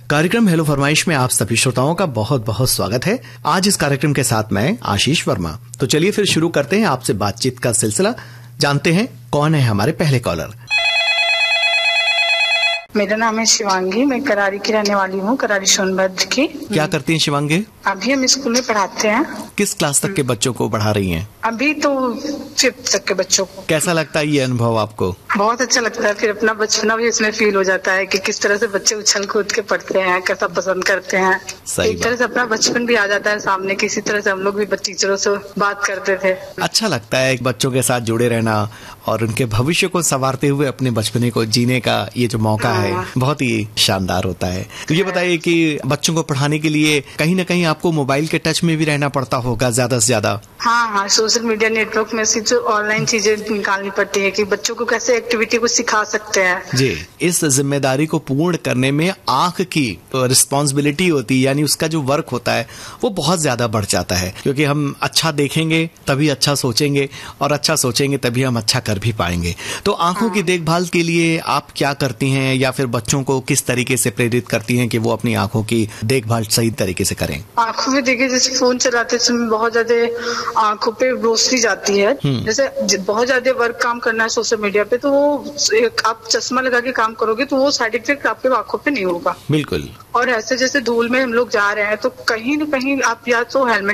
कार्यक्रम हेलो फरमाइश में आप सभी श्रोताओं का बहुत बहुत स्वागत है। आज इस कार्यक्रम के साथ मैं आशीष वर्मा। तो चलिए फिर शुरू करते हैं आपसे बातचीत का सिलसिला। जानते हैं कौन है हमारे पहले कॉलर। मेरा नाम है शिवांगी, मैं करारी की रहने वाली हूँ, करारी सोनभद्र की। क्या करती हैं शिवांगी? अभी हम स्कूल में पढ़ाते हैं। किस क्लास तक के बच्चों को पढ़ा रही हैं? अभी तो 5th तक के बच्चों को। कैसा लगता है ये अनुभव आपको? बहुत अच्छा लगता है, फिर अपना बचपना भी इसमें फील हो जाता है कि किस तरह से बच्चे उछल कूद के पढ़ते हैं, कैसा पसंद करते हैं। एक तरह से अपना बचपन भी आ जाता है सामने, किसी तरह से हम लोग भी टीचरों से बात करते थे। अच्छा लगता है बच्चों के साथ जुड़े रहना और उनके भविष्य को संवारते हुए अपने बचपने को जीने का ये जो मौका है बहुत ही शानदार होता है। तो ये बताइए कि बच्चों को पढ़ाने के लिए कहीं ना कहीं आपको मोबाइल के टच में भी रहना पड़ता होगा ज्यादा से ज्यादा। हाँ, सोशल मीडिया नेटवर्क में से जो ऑनलाइन चीजें निकालनी पड़ती है कि बच्चों को कैसे एक्टिविटी को सिखा सकते हैं। जी, इस जिम्मेदारी को पूर्ण करने में आंख की रिस्पॉन्सिबिलिटी होती है, यानी उसका जो वर्क होता है वो बहुत ज्यादा बढ़ जाता है, क्योंकि हम अच्छा देखेंगे तभी अच्छा सोचेंगे और अच्छा सोचेंगे तभी हम अच्छा कर भी पाएंगे। तो आंखों की देखभाल के लिए आप क्या करती हैं, या फिर बच्चों को किस तरीके से प्रेरित करती हैं कि वो अपनी आंखों की देखभाल सही तरीके से करें? आंखों में देखिए, जैसे फोन चलाते समय बहुत ज्यादा आंखों पे रोशनी जाती है। जैसे बहुत ज्यादा वर्क काम करना है सोशल मीडिया पे, तो वो आप चश्मा लगा के काम करोगे तो वो साइड इफेक्ट आपके आंखों पे नहीं होगा। बिल्कुल। और ऐसे जैसे धूल में हम लोग जा रहे हैं तो कहीं न कहीं आप या तो हेलमेट